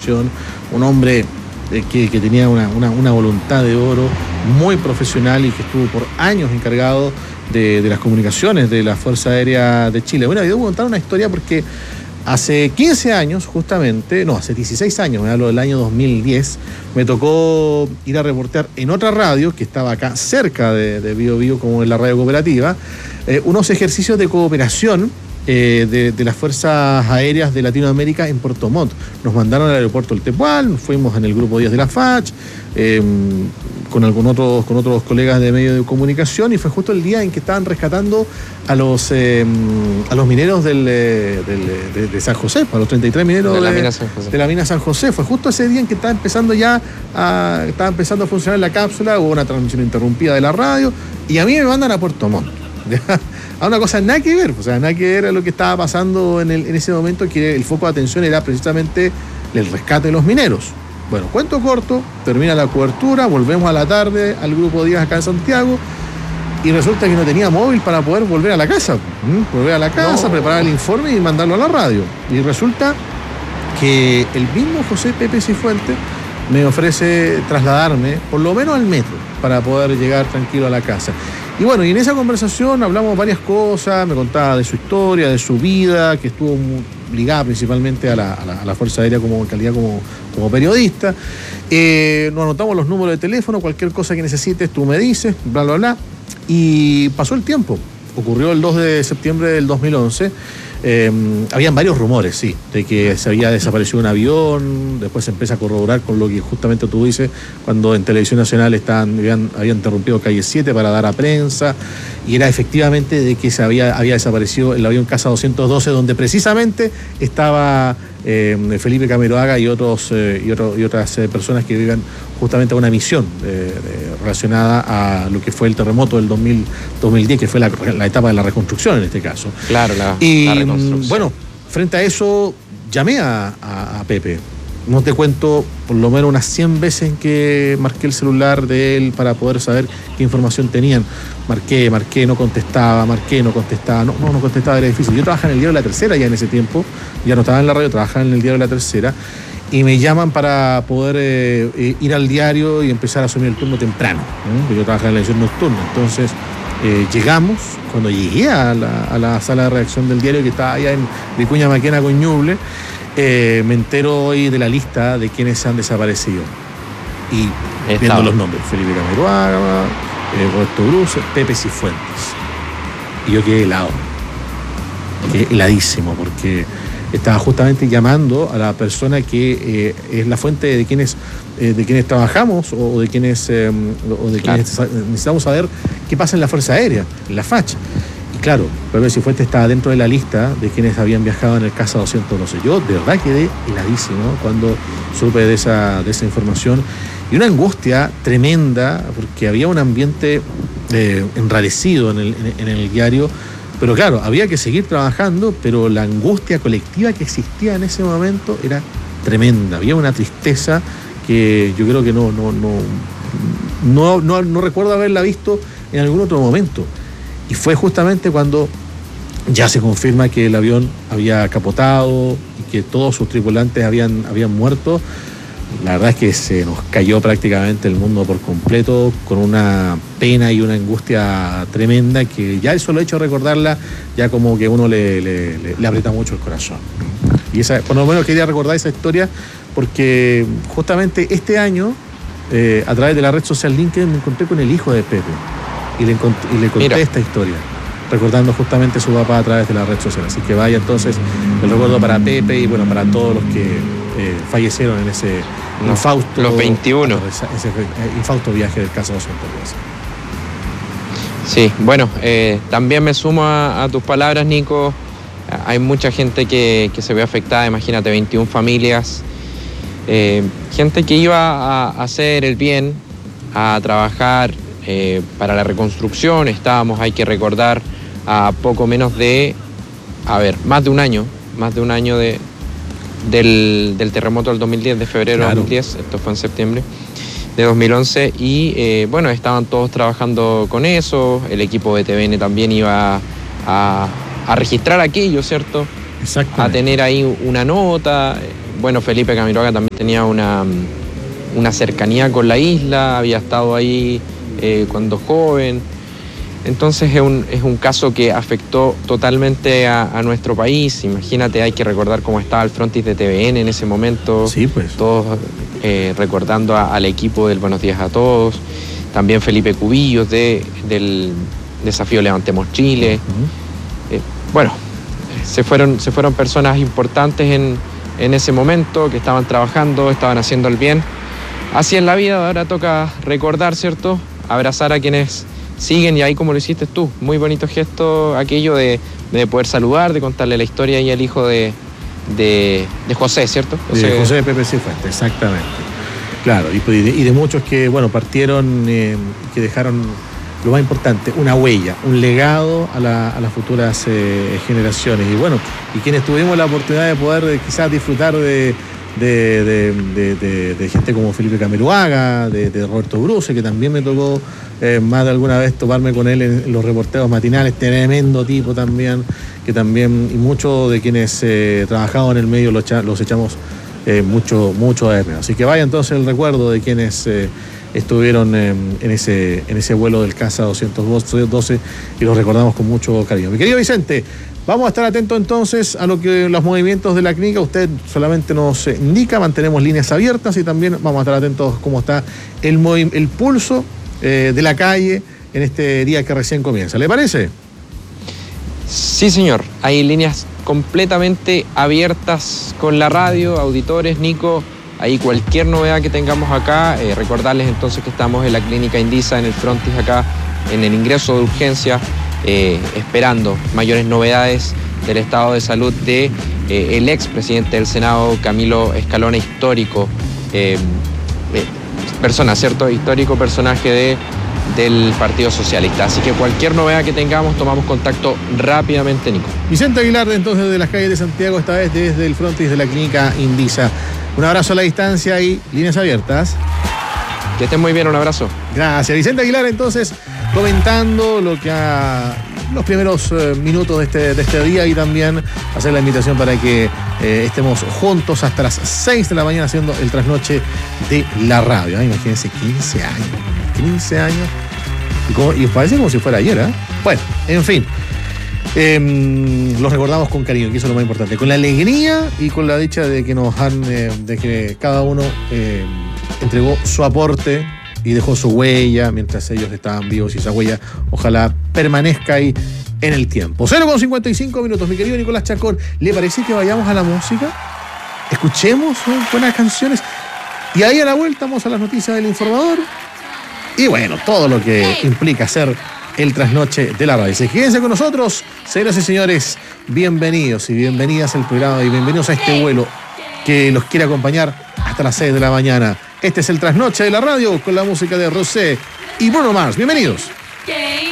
comunicación, un hombre que tenía una voluntad de oro, muy profesional y que estuvo por años encargado de las comunicaciones de la Fuerza Aérea de Chile. Bueno, yo voy a contar una historia porque hace 15 años, justamente, no, hace 16 años, me hablo del año 2010, me tocó ir a reportear en otra radio, que estaba acá cerca de Bío Bío, como en la radio cooperativa, unos ejercicios de cooperación de las Fuerzas Aéreas de Latinoamérica en Puerto Montt. Nos mandaron al aeropuerto del Tepual, fuimos en el grupo 10 de la FACH, con otros colegas de medios de comunicación, y fue justo el día en que estaban rescatando a los mineros de San José, a los 33 mineros de la mina San José. Fue justo ese día en que estaba empezando a funcionar la cápsula, hubo una transmisión interrumpida de la radio, y a mí me mandan a Puerto Montt. A una cosa nada que ver, o sea, nada que ver a lo que estaba pasando en ese momento, que el foco de atención era precisamente el rescate de los mineros. Bueno, cuento corto, termina la cobertura, volvemos a la tarde al grupo 10 acá en Santiago, y resulta que no tenía móvil para poder volver a la casa. Preparar el informe y mandarlo a la radio. Y resulta que el mismo José Pepe Cifuentes me ofrece trasladarme por lo menos al metro para poder llegar tranquilo a la casa. Y bueno, y en esa conversación hablamos varias cosas, me contaba de su historia, de su vida, que estuvo ligada principalmente a la Fuerza Aérea como calidad como periodista. Nos anotamos los números de teléfono, cualquier cosa que necesites, tú me dices, bla, bla, bla. Y pasó el tiempo. Ocurrió el 2 de septiembre del 2011. Habían varios rumores, sí, de que se había desaparecido un avión. Después se empieza a corroborar con lo que justamente tú dices, cuando en Televisión Nacional habían interrumpido Calle 7 para dar a prensa, y era efectivamente de que se había desaparecido el avión Casa 212, donde precisamente estaba Felipe Camiroaga y otras personas que vivían justamente a una misión relacionada a lo que fue el terremoto del 2010, que fue la etapa de la reconstrucción en este caso. Claro, la reconstrucción. Bueno, frente a eso llamé a Pepe. No te cuento, por lo menos unas 100 veces en que marqué el celular de él para poder saber qué información tenían. Marqué, no contestaba, no contestaba, era difícil. Yo trabajaba en el Diario de la Tercera ya en ese tiempo, ya no estaba en la radio, trabajaba en el Diario de la Tercera, y me llaman para poder ir al diario y empezar a asumir el turno temprano, porque yo trabajaba en la edición nocturna. Entonces llegamos, cuando llegué a la sala de redacción del diario, que estaba allá en Vicuña Maquena con Ñuble, me entero hoy de la lista de quienes han desaparecido. Y viendo los nombres: Felipe Camiroaga, Roberto Bruce, Pepe Cifuentes. Y yo quedé heladísimo, porque estaba justamente llamando a la persona que es la fuente de quienes trabajamos o de quienes necesitamos saber qué pasa en la Fuerza Aérea, en la FACH. Y claro, Pepe Cifuentes estaba dentro de la lista de quienes habían viajado en el Casa 212. Yo de verdad quedé heladísimo cuando supe de esa información, y una angustia tremenda, porque había un ambiente enrarecido en el diario. Pero claro, había que seguir trabajando, pero la angustia colectiva que existía en ese momento era tremenda. Había una tristeza que yo creo que no recuerdo haberla visto en algún otro momento. Y fue justamente cuando ya se confirma que el avión había capotado y que todos sus tripulantes habían muerto. La verdad es que se nos cayó prácticamente el mundo por completo, con una pena y una angustia tremenda, que ya el solo hecho de recordarla ya como que uno le aprieta mucho el corazón. Y por lo menos quería recordar esa historia, porque justamente este año, a través de la red social LinkedIn, me encontré con el hijo de Pepe y le conté esta historia, recordando justamente a su papá a través de la red social. Así que vaya entonces el recuerdo para Pepe y bueno, para todos los que fallecieron en ese infausto, los 21. Ese infausto viaje del Casa 212. Sí, bueno, también me sumo a tus palabras, Nico. Hay mucha gente que se ve afectada, imagínate, 21 familias, gente que iba a hacer el bien, a trabajar para la reconstrucción. Estábamos, hay que recordar, a poco menos de, más de un año del terremoto del 2010, de febrero de 2010, esto fue en septiembre de 2011, y bueno, estaban todos trabajando con eso. El equipo de TVN también iba a registrar aquello, ¿cierto? A tener ahí una nota. bueno, Felipe Camiroaga también tenía una cercanía con la isla, había estado ahí cuando joven. Entonces es un caso que afectó totalmente a nuestro país. Imagínate, hay que recordar cómo estaba el frontis de TVN en ese momento. Sí, pues. Todos recordando al equipo del Buenos Días a Todos. También Felipe Cubillos del Desafío Levantemos Chile. Bueno, se fueron personas importantes en ese momento, que estaban trabajando, estaban haciendo el bien. Así es la vida, ahora toca recordar, ¿cierto? Abrazar a quienes siguen, y ahí como lo hiciste tú, muy bonito gesto aquello de poder saludar, de contarle la historia y al hijo de José, ¿cierto? José de Pepe Cifuentes, exactamente. Claro, y de muchos que, bueno, partieron, que dejaron lo más importante, una huella, un legado a las futuras generaciones. Y bueno, y quienes tuvimos la oportunidad de poder quizás disfrutar de gente como Felipe Camiroaga, de Roberto Bruce, que también me tocó más de alguna vez toparme con él en los reporteros matinales, tremendo tipo también, que también, y muchos de quienes trabajaban en el medio los echamos mucho de menos. Así que vaya entonces el recuerdo de quienes estuvieron en ese vuelo del Casa 212 y los recordamos con mucho cariño. Mi querido Vicente, vamos a estar atentos entonces a los movimientos de la clínica. Usted solamente nos indica, mantenemos líneas abiertas y también vamos a estar atentos cómo está el pulso de la calle en este día que recién comienza. ¿Le parece? Sí, señor. Hay líneas completamente abiertas con la radio, auditores, Nico. Ahí cualquier novedad que tengamos acá, recordarles entonces que estamos en la clínica Indisa, en el frontis acá, en el ingreso de urgencia, esperando mayores novedades del estado de salud de el expresidente del Senado, Camilo Escalona, histórico persona, ¿cierto? Histórico personaje del Partido Socialista. Así que cualquier novedad que tengamos, tomamos contacto rápidamente, Nico. Vicente Aguilar, entonces, de las calles de Santiago, esta vez desde el frontis de la clínica Indisa. Un abrazo a la distancia y líneas abiertas. Que estén muy bien, un abrazo. Gracias. Vicente Aguilar, entonces, comentando los primeros minutos de este día, y también hacer la invitación para que estemos juntos hasta las 6 de la mañana haciendo el trasnoche de la radio. Imagínense, 15 años. 15 años. Y parece como si fuera ayer, ¿eh? Bueno, en fin. Los recordamos con cariño, que eso es lo más importante, con la alegría y con la dicha de que de que cada uno entregó su aporte y dejó su huella mientras ellos estaban vivos, y esa huella ojalá permanezca ahí en el tiempo. 0:55 minutos, mi querido Nicolás Chacón. ¿Le parece que vayamos a la música? Escuchemos buenas canciones y ahí a la vuelta vamos a las noticias del informador y bueno, todo lo que implica hacer el trasnoche de la radio. Quédense con nosotros, señoras y señores, bienvenidos y bienvenidas al programa y bienvenidos a este vuelo que los quiere acompañar hasta las 6 de la mañana. Este es el trasnoche de la radio con la música de Rosé y Bruno Mars. Bienvenidos.